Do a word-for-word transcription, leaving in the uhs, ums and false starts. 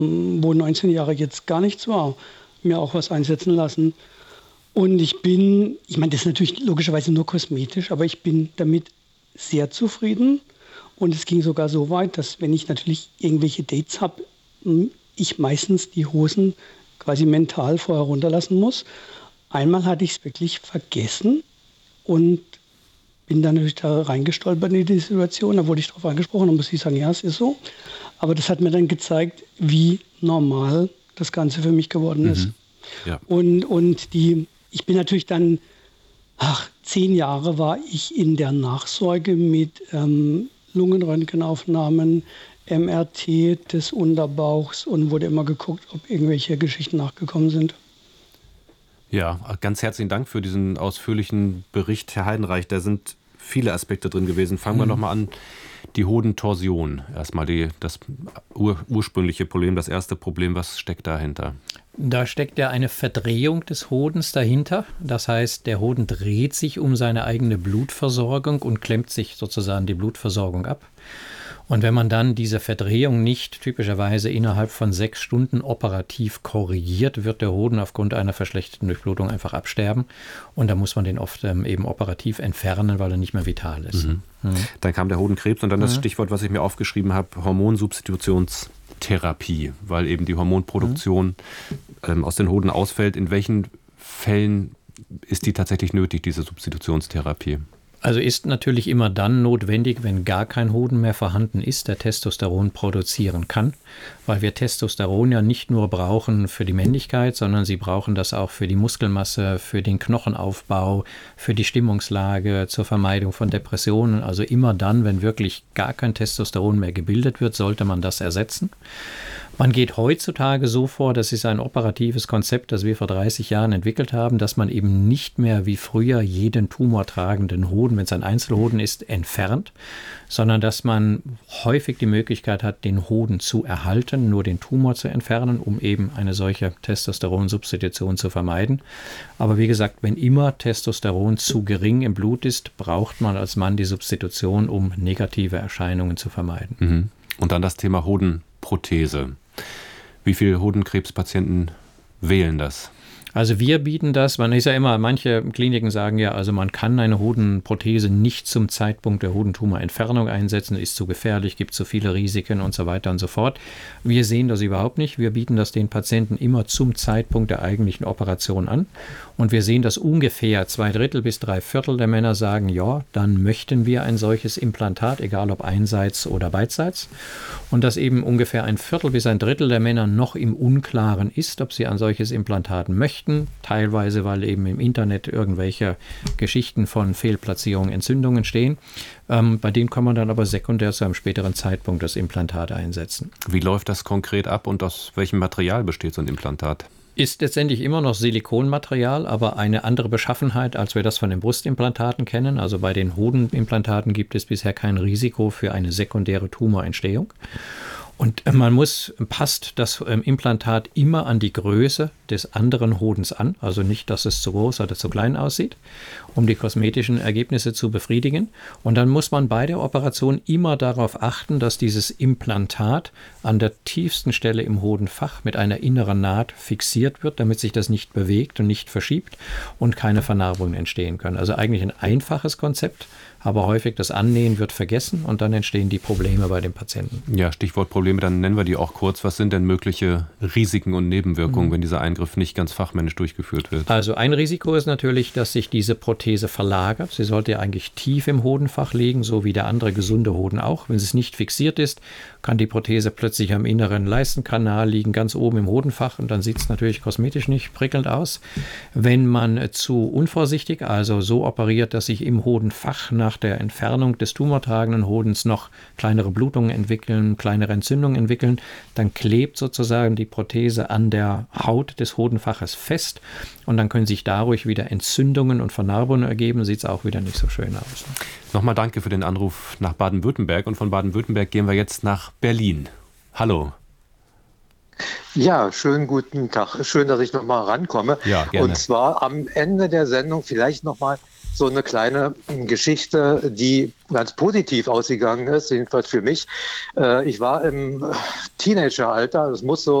wo neunzehn Jahre jetzt gar nichts war, mir auch was einsetzen lassen. Und ich bin, ich meine, das ist natürlich logischerweise nur kosmetisch, aber ich bin damit sehr zufrieden. Und es ging sogar so weit, dass wenn ich natürlich irgendwelche Dates habe, ich meistens die Hosen quasi mental vorher runterlassen muss. Einmal hatte ich es wirklich vergessen und bin dann natürlich da reingestolpert in die Situation. Da wurde ich darauf angesprochen und muss ich sagen, ja, es ist so. Aber das hat mir dann gezeigt, wie normal das Ganze für mich geworden ist. Mhm. Ja. Und, und die, ich bin natürlich dann, ach, zehn Jahre war ich in der Nachsorge mit ähm, Lungenröntgenaufnahmen, M R T des Unterbauchs und wurde immer geguckt, ob irgendwelche Geschichten nachgekommen sind. Ja, ganz herzlichen Dank für diesen ausführlichen Bericht, Herr Heidenreich. Da sind viele Aspekte drin gewesen. Fangen wir mhm. nochmal an. Die Hodentorsion. Erstmal die, das ur, ursprüngliche Problem, das erste Problem. Was steckt dahinter? Da steckt ja eine Verdrehung des Hodens dahinter. Das heißt, der Hoden dreht sich um seine eigene Blutversorgung und klemmt sich sozusagen die Blutversorgung ab. Und wenn man dann diese Verdrehung nicht typischerweise innerhalb von sechs Stunden operativ korrigiert, wird der Hoden aufgrund einer verschlechterten Durchblutung einfach absterben. Und da muss man den oft ähm, eben operativ entfernen, weil er nicht mehr vital ist. Mhm. Mhm. Dann kam der Hodenkrebs und dann das mhm. Stichwort, was ich mir aufgeschrieben habe, Hormonsubstitutionstherapie, weil eben die Hormonproduktion mhm. ähm, aus den Hoden ausfällt. In welchen Fällen ist die tatsächlich nötig, diese Substitutionstherapie? Also ist natürlich immer dann notwendig, wenn gar kein Hoden mehr vorhanden ist, der Testosteron produzieren kann, weil wir Testosteron ja nicht nur brauchen für die Männlichkeit, sondern sie brauchen das auch für die Muskelmasse, für den Knochenaufbau, für die Stimmungslage, zur Vermeidung von Depressionen. Also immer dann, wenn wirklich gar kein Testosteron mehr gebildet wird, sollte man das ersetzen. Man geht heutzutage so vor, das ist ein operatives Konzept, das wir vor dreißig Jahren entwickelt haben, dass man eben nicht mehr wie früher jeden tumortragenden Hoden, wenn es ein Einzelhoden ist, entfernt, sondern dass man häufig die Möglichkeit hat, den Hoden zu erhalten, nur den Tumor zu entfernen, um eben eine solche Testosteronsubstitution zu vermeiden. Aber wie gesagt, wenn immer Testosteron zu gering im Blut ist, braucht man als Mann die Substitution, um negative Erscheinungen zu vermeiden. Mhm. Und dann das Thema Hodenprothese. Wie viele Hodenkrebspatienten wählen das? Also wir bieten das, man ist ja immer, manche Kliniken sagen ja, also man kann eine Hodenprothese nicht zum Zeitpunkt der Hodentumorentfernung einsetzen, ist zu gefährlich, gibt zu viele Risiken und so weiter und so fort. Wir sehen das überhaupt nicht. Wir bieten das den Patienten immer zum Zeitpunkt der eigentlichen Operation an. Und wir sehen, dass ungefähr zwei Drittel bis drei Viertel der Männer sagen, ja, dann möchten wir ein solches Implantat, egal ob einseits oder beidseits. Und dass eben ungefähr ein Viertel bis ein Drittel der Männer noch im Unklaren ist, ob sie ein solches Implantat möchten. Teilweise, weil eben im Internet irgendwelche Geschichten von Fehlplatzierungen, Entzündungen stehen. Ähm, bei denen kann man dann aber sekundär zu einem späteren Zeitpunkt das Implantat einsetzen. Wie läuft das konkret ab und aus welchem Material besteht so ein Implantat? Ist letztendlich immer noch Silikonmaterial, aber eine andere Beschaffenheit, als wir das von den Brustimplantaten kennen. Also bei den Hodenimplantaten gibt es bisher kein Risiko für eine sekundäre Tumorentstehung. Und man muss, passt das Implantat immer an die Größe des anderen Hodens an, also nicht, dass es zu groß oder zu klein aussieht, um die kosmetischen Ergebnisse zu befriedigen. Und dann muss man bei der Operation immer darauf achten, dass dieses Implantat an der tiefsten Stelle im Hodenfach mit einer inneren Naht fixiert wird, damit sich das nicht bewegt und nicht verschiebt und keine Vernarbungen entstehen können. Also eigentlich ein einfaches Konzept, aber häufig das Annähen wird vergessen und dann entstehen die Probleme bei den Patienten. Ja, Stichwort Probleme, dann nennen wir die auch kurz. Was sind denn mögliche Risiken und Nebenwirkungen, mhm. wenn dieser Eingriff nicht ganz fachmännisch durchgeführt wird? Also ein Risiko ist natürlich, dass sich diese Prothese verlagert. Sie sollte ja eigentlich tief im Hodenfach liegen, so wie der andere gesunde Hoden auch. Wenn es nicht fixiert ist, kann die Prothese plötzlich am inneren Leistenkanal liegen, ganz oben im Hodenfach, und dann sieht es natürlich kosmetisch nicht prickelnd aus. Wenn man zu unvorsichtig, also so operiert, dass sich im Hodenfach nach der Entfernung des tumortragenden Hodens noch kleinere Blutungen entwickeln, kleinere Entzündungen entwickeln, dann klebt sozusagen die Prothese an der Haut des Hodenfaches fest und dann können sich dadurch wieder Entzündungen und Vernarbungen ergeben, sieht es auch wieder nicht so schön aus. Nochmal danke für den Anruf nach Baden-Württemberg, und von Baden-Württemberg gehen wir jetzt nach Berlin. Hallo. Ja, schönen guten Tag. Schön, dass ich nochmal rankomme. Ja, gerne. Und zwar am Ende der Sendung vielleicht nochmal so eine kleine Geschichte, die ganz positiv ausgegangen ist, jedenfalls für mich. Ich war im Teenageralter, das muss so